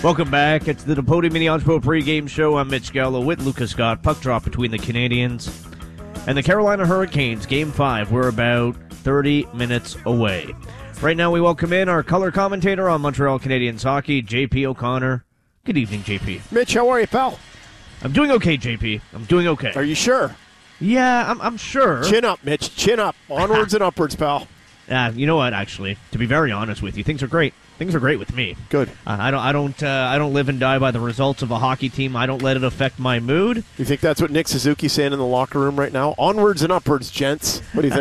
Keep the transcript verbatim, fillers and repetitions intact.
Welcome back. It's the Depoti Mini Pro pregame show. I'm Mitch Gallo with Lucas Scott. Puck drop between the Canadiens and the Carolina Hurricanes. Game five. We're about thirty minutes away. Right now we welcome in our color commentator on Montreal Canadiens hockey, J P O'Connor. Good evening, J P. Mitch, how are you, pal? I'm doing okay, J P. I'm doing okay. Are you sure? Yeah, I'm, I'm sure. Chin up, Mitch. Chin up. Onwards and upwards, pal. Uh, you know what, actually, to be very honest with you, things are great. Things are great with me. Good. Uh, I don't, I don't, uh, I don't live and die by the results of a hockey team. I don't let it affect my mood. You think that's what Nick Suzuki's saying in the locker room right now? Onwards and upwards, gents. What do you think?